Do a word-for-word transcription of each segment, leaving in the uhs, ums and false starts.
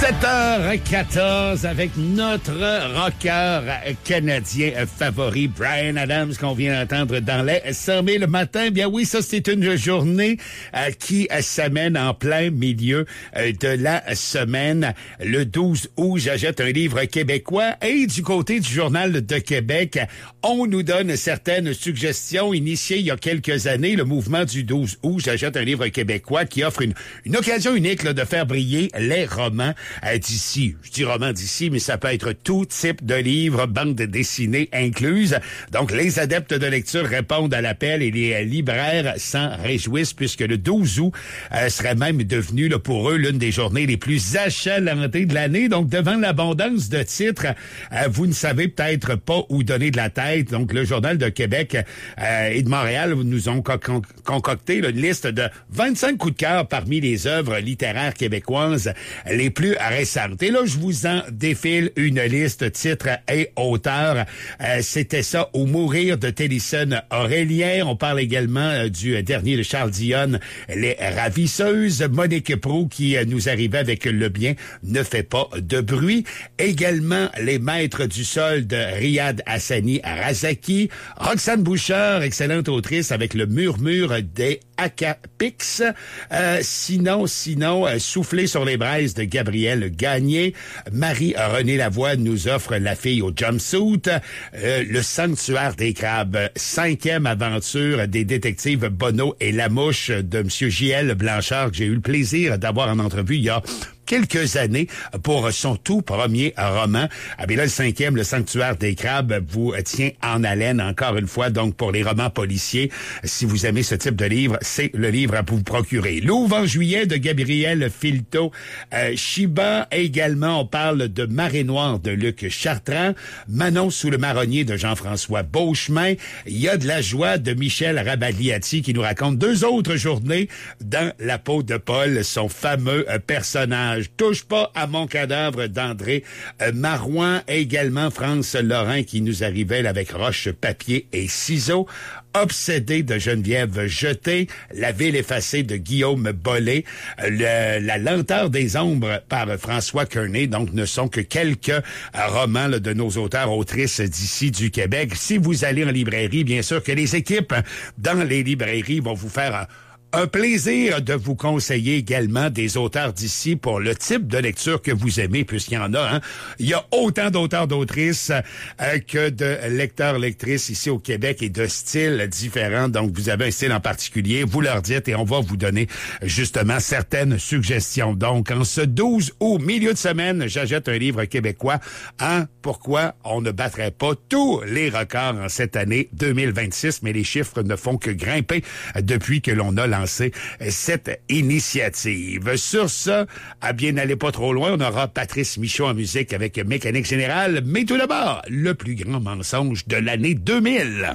sept heures quatorze avec notre rocker canadien favori, Bryan Adams, qu'on vient d'entendre dans les cent mille matin. Bien oui, ça c'est une journée euh, qui euh, s'amène en plein milieu euh, de la semaine. Le douze août, j'achète un livre québécois et du côté du Journal de Québec, on nous donne certaines suggestions initiées il y a quelques années. Le mouvement du douze août, j'achète un livre québécois qui offre une, une occasion unique là, de faire briller les romans euh, d'ici. Je dis romans d'ici, mais ça peut être tout type de livres, bandes dessinées incluses. Donc, les adeptes de lecture répondent à l'appel et les libraires s'en réjouissent puisque le douze août euh, serait même devenu là, pour eux l'une des journées les plus achalantées de l'année. Donc, devant l'abondance de titres, euh, vous ne savez peut-être pas où donner de la tête. Donc, le Journal de Québec euh, et de Montréal nous ont co- con- concocté là, une liste de vingt-cinq coups de cœur parmi les œuvres littéraires québécoises les plus récentes. Et là, je vous en défile une liste, titres et auteurs. Euh, c'était ça, Au mourir de Tennyson Aurélien. On parle également euh, du dernier de Charles Dionne, Les Ravisseuses. Monique Proulx qui euh, nous arrivait avec Le bien ne fait pas de bruit. Également, Les Maîtres du sol de Riyad Hassani Razaki. Roxane Bouchard, excellente autrice avec Le murmure des Acapix. Euh, sinon, sinon, euh, Souffler sur les braises de Gabriel Gagné. Marie-Renée Lavoie nous offre La fille au jumpsuit. Euh, le sanctuaire des crabes. Cinquième aventure des détectives Bonneau et Lamouche de M. J L Blanchard, que j'ai eu le plaisir d'avoir en entrevue il y a quelques années pour son tout premier roman. Ah bien là, le cinquième, Le sanctuaire des crabes, vous tient en haleine encore une fois. Donc, pour les romans policiers, si vous aimez ce type de livre, c'est le livre à vous procurer. Louvre en juillet de Gabriel Filto. Euh, Shiba également, on parle de Marée noire de Luc Chartrand. Manon sous le marronnier de Jean-François Beauchemin. Il y a de la joie de Michel Rabagliati qui nous raconte deux autres journées dans la peau de Paul, son fameux euh, personnage. Touche pas à mon cadavre d'André euh, Marouin. Également France Lorrain qui nous arrivait là, avec Roche, papier et ciseaux. Obsédé de Geneviève Jeté, La ville effacée de Guillaume Bollé, le, La lenteur des ombres par François Kearney. Donc, ne sont que quelques euh, romans là, de nos auteurs-autrices d'ici du Québec. Si vous allez en librairie, bien sûr que les équipes dans les librairies vont vous faire un Un plaisir de vous conseiller également des auteurs d'ici pour le type de lecture que vous aimez, puisqu'il y en a. Hein. Il y a autant d'auteurs, d'autrices euh, que de lecteurs, lectrices ici au Québec et de styles différents. Donc, vous avez un style en particulier, vous leur dites et on va vous donner justement certaines suggestions. Donc, en ce douze août, milieu de semaine, j'achète un livre québécois. Hein? Pourquoi on ne battrait pas tous les records en cette année deux mille vingt-six, mais les chiffres ne font que grimper depuis que l'on a lancé cette initiative. Sur ça, à bien n'aller pas trop loin, on aura Patrice Michaud en musique avec Mécanique Générale. Mais tout d'abord, le plus grand mensonge de l'année deux mille.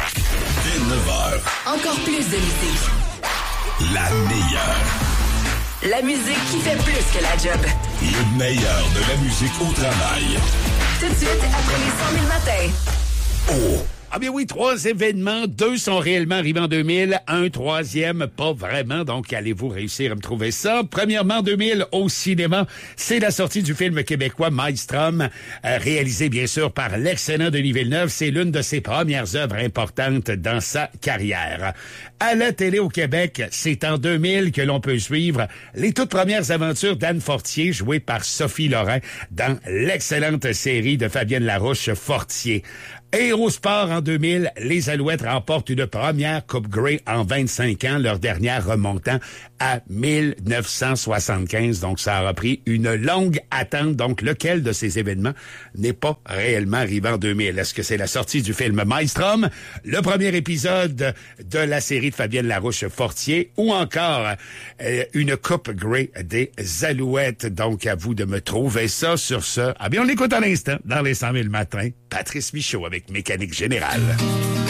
Dès neuf heures. Encore plus de musique. La meilleure. La musique qui fait plus que la job. Le meilleur de la musique au travail. Tout de suite, après les cent mille matins. Oh! Ah bien oui, trois événements, deux sont réellement arrivés en deux mille, un troisième pas vraiment, donc allez-vous réussir à me trouver ça? Premièrement, deux mille au cinéma, c'est la sortie du film québécois Maelstrom, euh, réalisé bien sûr par l'excellent Denis Villeneuve. C'est l'une de ses premières œuvres importantes dans sa carrière. À la télé au Québec, c'est en deux mille que l'on peut suivre les toutes premières aventures d'Anne Fortier, jouée par Sophie Lorrain, dans l'excellente série de Fabienne Larouche, Fortier. Aérosport en deux mille, les Alouettes remportent une première Coupe Grey en vingt-cinq ans, leur dernière remontant à mille neuf cent soixante-quinze. Donc, ça aura pris une longue attente. Donc, lequel de ces événements n'est pas réellement arrivé en deux mille? Est-ce que c'est la sortie du film Maelstrom, le premier épisode de la série de Fabienne Larouche-Fortier, ou encore euh, une Coupe Grey des Alouettes? Donc, à vous de me trouver ça sur ce. Ah bien, on l'écoute à l'instant dans les cent mille matins. Patrice Michaud avec Mécanique Générale.